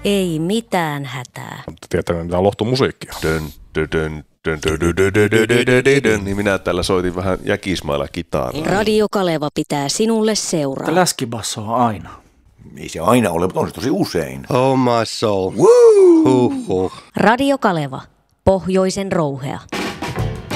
Ei mitään hätää. Mutta tietää, mitä lohtumusiikkia. Niin minä täällä soitin vähän jäkismailla kitaraa. Radio Kaleva pitää sinulle seuraa. Läskibasso on aina. Ei se aina ole, mutta on se tosi usein. Oh my soul. Woo! Huhhuh. Radio Kaleva, pohjoisen rouhea.